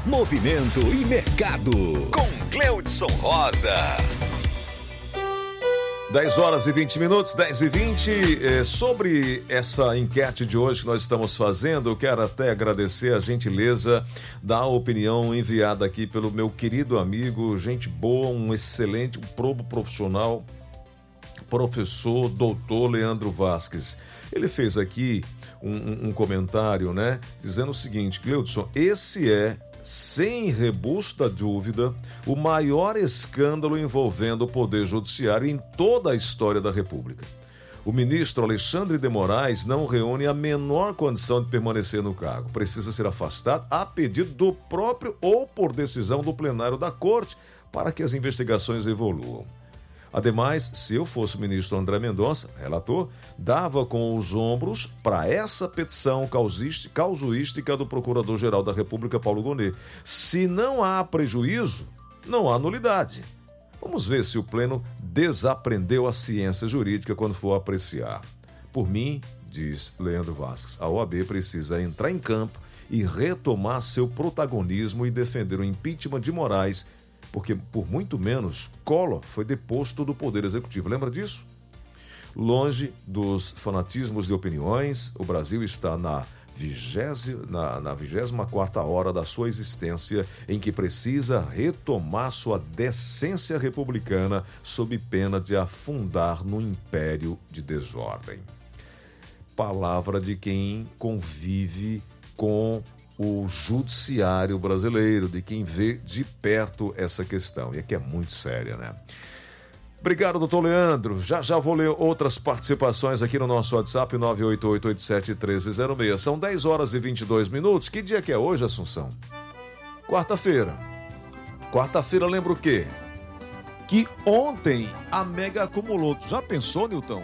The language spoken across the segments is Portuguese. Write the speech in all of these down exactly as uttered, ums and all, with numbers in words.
movimento e mercado, com Cleudson Rosa. dez horas e vinte minutos, dez e vinte. É, sobre essa enquete de hoje que nós estamos fazendo, eu quero até agradecer a gentileza da opinião enviada aqui pelo meu querido amigo, gente boa, um excelente, um probo profissional, professor, doutor Leandro Vasques. Ele fez aqui um, um, um comentário, né, dizendo o seguinte: Cleudson, esse é, sem robusta dúvida, o maior escândalo envolvendo o Poder Judiciário em toda a história da República. O ministro Alexandre de Moraes não reúne a menor condição de permanecer no cargo. Precisa ser afastado a pedido do próprio ou por decisão do plenário da Corte para que as investigações evoluam. Ademais, se eu fosse o ministro André Mendonça, relator, dava com os ombros para essa petição causuística do Procurador-Geral da República, Paulo Gonet. Se não há prejuízo, não há nulidade. Vamos ver se o Pleno desaprendeu a ciência jurídica quando for apreciar. Por mim, diz Leandro Vasques, a O A B precisa entrar em campo e retomar seu protagonismo e defender o impeachment de Moraes, porque por muito menos Collor foi deposto do Poder Executivo. Lembra disso? Longe dos fanatismos de opiniões, o Brasil está na vigésima, na, na vigésima quarta hora da sua existência, em que precisa retomar sua decência republicana sob pena de afundar no império de desordem. Palavra de quem convive com o judiciário brasileiro, de quem vê de perto essa questão. E aqui é muito séria, né? Obrigado, doutor Leandro. Já já vou ler outras participações aqui no nosso WhatsApp, nove oito oito oito sete um três zero seis. São dez horas e vinte e dois minutos. Que dia que é hoje, Assunção? Quarta-feira. Quarta-feira lembra o quê? Que ontem a Mega acumulou. Tu já pensou, Nilton?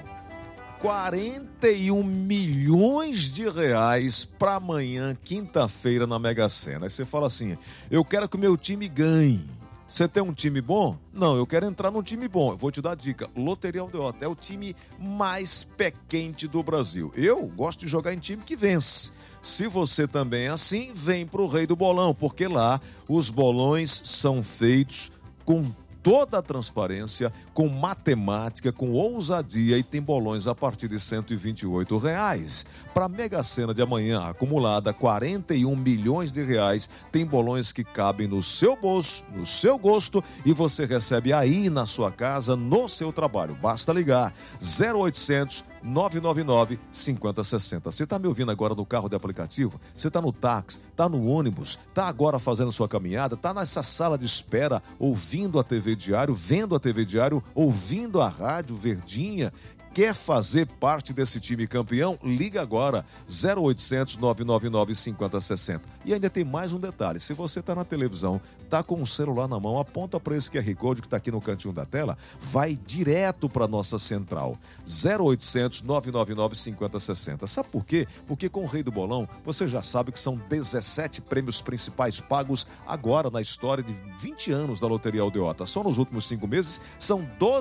quarenta e um milhões de reais para amanhã, quinta-feira, na Mega Sena. Aí você fala assim: eu quero que o meu time ganhe. Você tem um time bom? Não, eu quero entrar num time bom. Eu vou te dar a dica. Loteria Aldeota é o time mais pé quente do Brasil. Eu gosto de jogar em time que vence. Se você também é assim, vem pro Rei do Bolão, porque lá os bolões são feitos com toda a transparência, com matemática, com ousadia, e tem bolões a partir de cento e vinte e oito reais. Para a Mega Sena de amanhã, acumulada quarenta e um milhões de reais, tem bolões que cabem no seu bolso, no seu gosto, e você recebe aí na sua casa, no seu trabalho. Basta ligar zero oitocentos, nove nove nove, cinco zero seis zero. Você está me ouvindo agora no carro de aplicativo? Você está no táxi? Está no ônibus? Está agora fazendo sua caminhada? Está nessa sala de espera, ouvindo a T V Diário, vendo a T V Diário, ouvindo a Rádio Verdinha? Quer fazer parte desse time campeão? Liga agora, zero oitocentos, nove nove nove, cinco zero seis zero. E ainda tem mais um detalhe: se você está na televisão, está com o celular na mão, aponta para esse Q R Code que está aqui no cantinho da tela, vai direto para a nossa central, zero oitocentos, nove nove nove, cinco zero seis zero. Sabe por quê? Porque com o Rei do Bolão, você já sabe que são dezessete prêmios principais pagos agora na história de vinte anos da Loteria Aldeota. Só nos últimos cinco meses, são doze